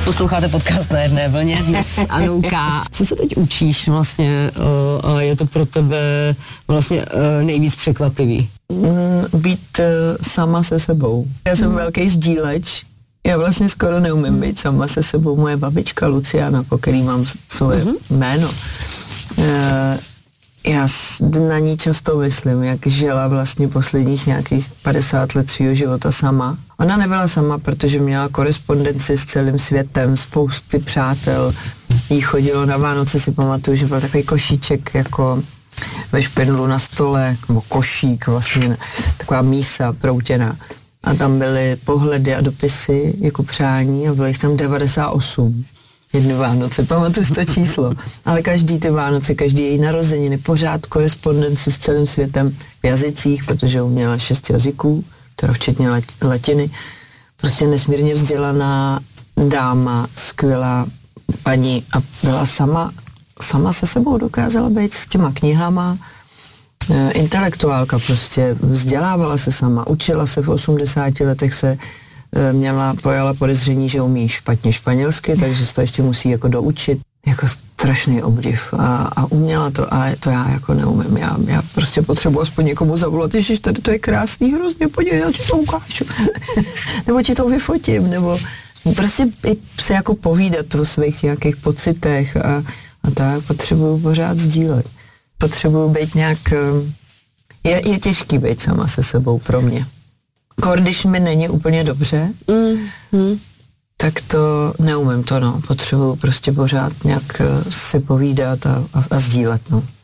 Posloucháte podcast Na jedné vlně dnes Anouka. Co se teď učíš vlastně a je to pro tebe vlastně nejvíc překvapivý? Být sama se sebou. Já jsem velký sdíleč. Já vlastně skoro neumím být sama se sebou. Moje babička Luciana, po který mám svoje jméno. Já na ní často myslím, jak žila vlastně posledních nějakých 50 let svého života sama. Ona nebyla sama, protože měla korespondenci s celým světem, spousty přátel. Jí chodilo na Vánoce, si pamatuju, že byl takový košíček jako ve špendlu na stole, nebo košík vlastně, taková mísa proutěná. A tam byly pohledy a dopisy jako přání a bylo jich tam 98. Jedny Vánoce, pamatuju si to číslo. Ale každý ty Vánoce, každý její narozeniny, pořád korespondenci s celým světem v jazycích, protože uměla 6 jazyků, teda včetně latiny. Prostě nesmírně vzdělaná dáma, skvělá paní a byla sama se sebou, dokázala být s těma knihama. Intelektuálka prostě, vzdělávala se sama, učila se v 80 letech pojala podezření, že umí špatně španělsky, takže se to ještě musí jako doučit. Jako strašný obdiv a uměla to a to já jako neumím. Já prostě potřebuji aspoň někomu zavolat, ježiš, tady to je krásný hrozně, podívej, já ti to ukážu. Nebo ti to vyfotím, nebo prostě se jako povídat o svých nějakých pocitech a tak potřebuju pořád sdílet. Potřebuju být nějak, je těžký být sama se sebou pro mě. Když mi není úplně dobře, tak to neumím to, no. Potřebuju prostě pořád nějak si povídat a sdílet, no.